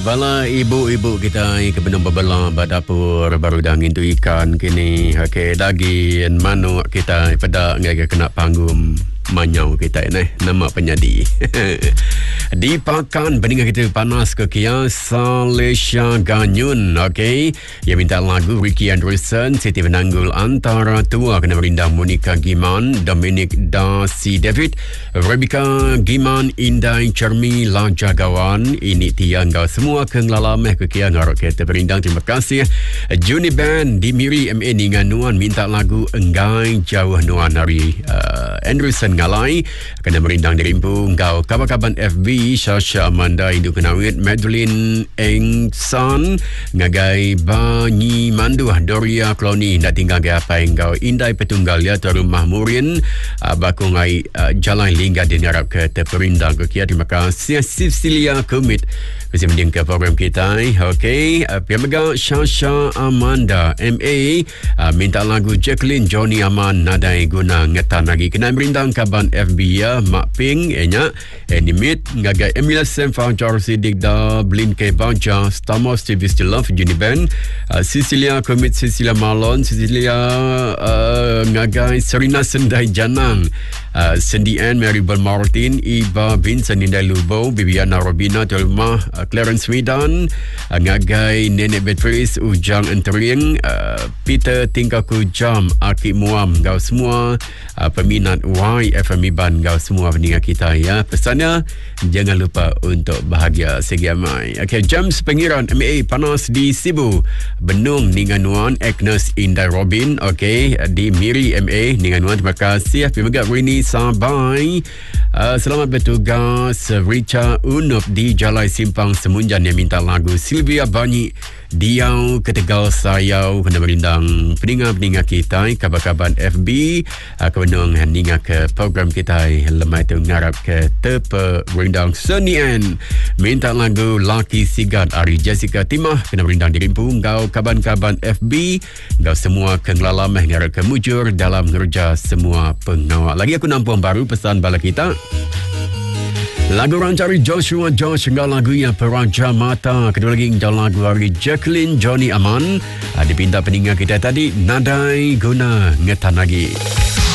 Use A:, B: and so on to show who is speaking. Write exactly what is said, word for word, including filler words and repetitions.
A: Bala ibu-ibu kita ke benang berbela dapur baru dah ngintu ikan kini. Okey, daging manuk kita pada ngaga kena panggung manyau kita ni nama penyadi. Di pakan pendengar kita panas ke Kia Salesha Ganyun. Okey, ia minta lagu Ricky Anderson, Siti Penanggul Antara Tua kena merindang Monica Giman, Dominic Darcy David, Rebecca Giman, Indai Cermi Lajagawan. Ini tiang kau semua kenglalameh ke Kia ngarok kita berindang. Terima kasih. Juni Band di Miri M A dengan Nuan minta lagu Enggai Jauh Nuan hari uh, Anderson ngalai kena merindang dirimpu kau kabar-kabar F B Sasha Amanda Indu Kenawit Madeline Engsan ngagai Banyi Mandu Doria Kloni nak tinggal ke apa yang kau Indai Petunggal ya tu rumah Murin uh, baku ngai uh, jalan lingga di harap ke terperindang ke Kia. Terima kasih Sicilia Kumit masih mending ke program kita. Okey, uh, Piamaga Sasha Amanda M A uh, minta lagu Jacqueline Johnny Aman nadai guna ngetan lagi kena merindang kaban F B ya Mak Ping enya Animit ngagai Emilia Sam Fajar Sidik da Blin K Baja Stamos T V Still Love Juni Band uh, Sicilia Komit Sicilia Malon Sicilia uh, ngagai Serena Sendai Janang uh, Cindy Ann Maribel Martin Iba Vincent Indai Lubo Bibiana Robina Telma uh, Clarence Medan uh, ngagai Nenek Beatrice Ujang Entering uh, Peter Tingkaku Jam Aki Muam kau semua uh, peminat Y F M Iban kau semua pendengar kita ya. Pesannya jangan lupa untuk bahagia segi amai. Okey, jam sepengiran M A panas di Sibu Benung Ninganuan Agnes Indai Robin. Okey, di Miri M A Ninganuan. Terima kasih Pemegak Rini Sabai. Uh, selamat bertugas Richa Unup di Jalai Simpang Semunjan yang minta lagu Sylvia Banyi Diau Ketegal Sayau kena berindang pendengar-pendengar kita kabar-kabar F B uh, kebenung hingga ke program kita lemai tu ngarap ke tepe berindang Senian minta lagu Laki Sigat Ari Jessica Timah kena berindang dirimpu kau kaban-kaban F B kau semua kenglalameh ngarap ke mujur dalam kerja semua pengawal. Lagi aku nampak baru pesan bala kita lagu rancari Joshua Josh hingga lagu yang Peraja Mata. Kedua lagi hingga lagu dari Jacqueline Johnny Aman. Dipinta peninggal kita tadi Nadai Guna Ngetan lagi.